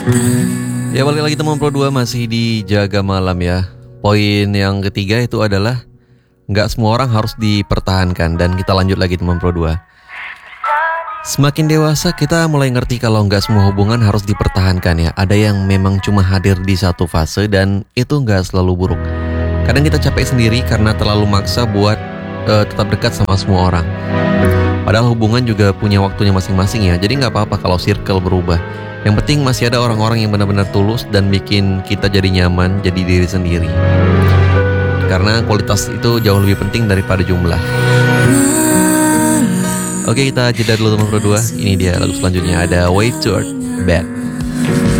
Ya balik lagi teman Pro 2 masih di Jaga Malam ya. Poin yang ketiga itu adalah nggak semua orang harus dipertahankan. Dan kita lanjut lagi teman Pro 2. Semakin dewasa kita mulai ngerti kalau nggak semua hubungan harus dipertahankan ya. Ada yang memang cuma hadir di satu fase dan itu nggak selalu buruk. Kadang kita capek sendiri karena terlalu maksa buat tetap dekat sama semua orang. Padahal hubungan juga punya waktunya masing-masing ya. Jadi nggak apa-apa kalau circle berubah. Yang penting masih ada orang-orang yang benar-benar tulus dan bikin kita jadi nyaman, jadi diri sendiri. Karena kualitas itu jauh lebih penting daripada jumlah. Oke, kita jeda dulu teman Pro 2. Ini dia lagu selanjutnya, ada Way Toward Bad.